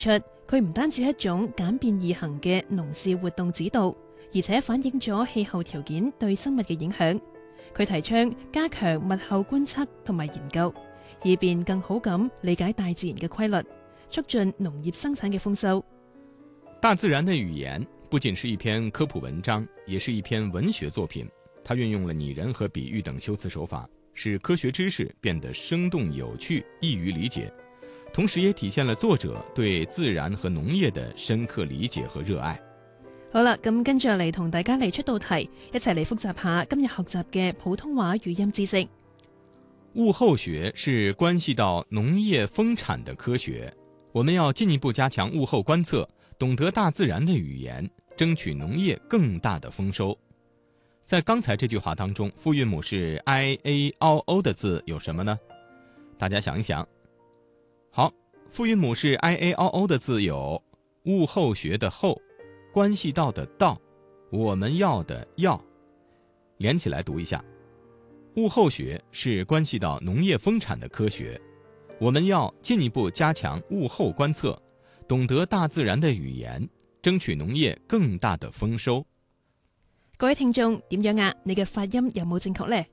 出佢唔單止係一種簡便易行嘅農事活動指導，而且反映咗氣候條件對生物嘅影響。佢提倡加強物候觀測同埋研究，以便更好咁理解大自然嘅規律，促進農業生產嘅豐收。 大自然的語言不僅是一篇科普文章，也是一篇文學作品。它運用了擬人和比喻等修辭手法，使科學知識變得生動有趣，易於理解，同時也體現了作者對自然和農業的深刻理解和熱愛。 好啦，咁跟住嚟同大家嚟出道題，一齊嚟複習下今日學習嘅普通話語音知識。 物候學是關係到農業豐產的科學，我們要進一步加強物候觀測，懂得大自然的語言，爭取農業更大的豐收。在剛才這句話當中，複韻母是 i a o o 的字有什麼呢？大家想一想。好，複韻母是 i a o o 的字有物候學的候，關係到的到，我們要的要。連起來讀一下。物候學是關係到農業豐產的科學，我們要進一步加強物候觀測，懂得大自然的語言，爭取農業更大的豐收。 各位聽眾點樣啊？你嘅發音有冇正確呢？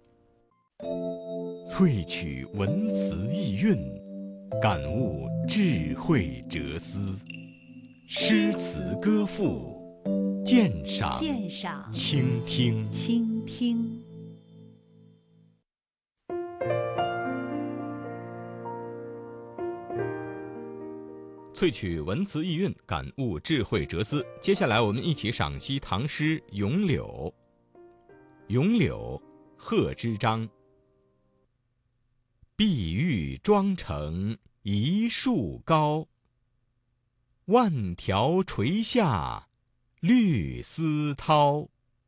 萃取文辭意韻，感悟智慧哲思，詩詞歌賦，鑑賞傾聽。萃取文辭意韻，感悟智慧哲思。接下來我們一起賞析唐詩《詠柳》。詠柳，賀知章。碧玉妝成一樹高，萬條垂下綠絲绦。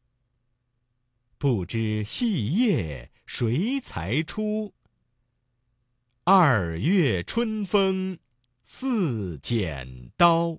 不知細葉誰裁出，二月春風似剪刀。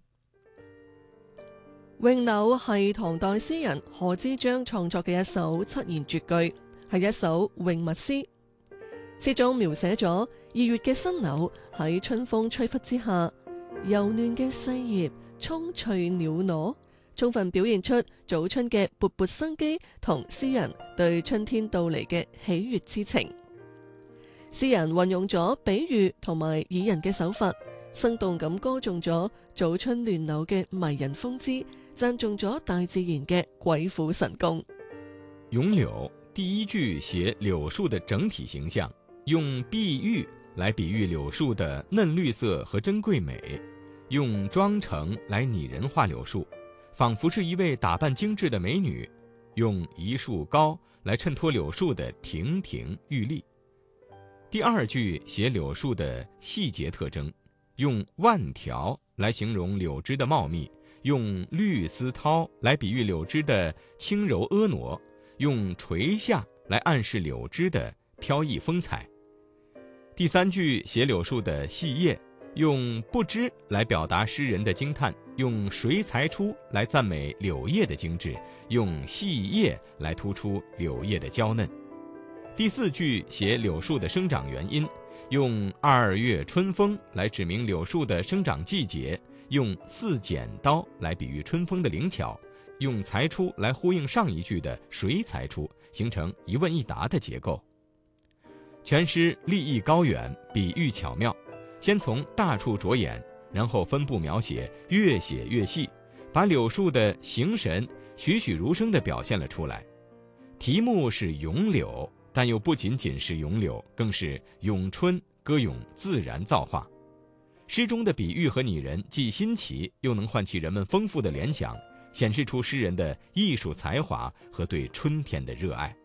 詠柳係唐代詩人賀知章創作嘅一首七言絕句，係一首詠物詩。詩中描寫咗2月嘅新柳喺春風吹拂之下，柔嫩嘅細葉蔥翠裊娜，充分表現出早春嘅勃勃生機同詩人對春天到嚟嘅喜悅之情。詩人運用咗比喻同埋擬人嘅手法，生動咁歌頌咗早春亂柳嘅迷人風姿，讚頌咗大自然嘅鬼斧神工。 詠柳第一句寫柳樹的整體形象，用碧玉來比喻柳樹的嫩綠色和珍貴美，用妝成來擬人化柳樹，仿佛是一位打扮精緻的美女，用一樹高來襯托柳樹的亭亭玉立。第二句寫柳樹的細節特徵，用萬條來形容柳枝的茂密，用綠絲绦來比喻柳枝的輕柔婀娜，用垂下來暗示柳枝的飄逸風采。第三句寫柳樹的細葉，用不知來表達詩人的驚嘆，用誰裁出來讚美柳葉的精緻，用細葉來突出柳葉的嬌嫩。第四句寫柳樹的生長原因，用2月春風來指明柳樹的生長季節，用似剪刀來比喻春風的靈巧，用裁出來呼應上一句的誰裁出，形成一問一答的結構。全詩立意高遠，比喻巧妙，先從大處着眼，然後分部描寫，越寫越細，把柳樹的形神栩栩如生地表現了出來。題目是詠柳，但又不僅僅是詠柳，更是詠春，歌詠自然造化。詩中的比喻和擬人既新奇，又能喚起人們豐富的聯想，顯示出詩人的藝術才華和對春天的熱愛。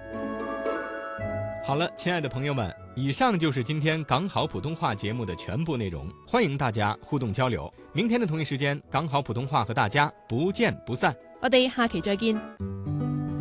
好了，親愛的朋友們，以上就是今天港好普通話節目的全部內容，歡迎大家互動交流。明天的同一時間，港好普通話和大家不見不散。 我哋下期再見。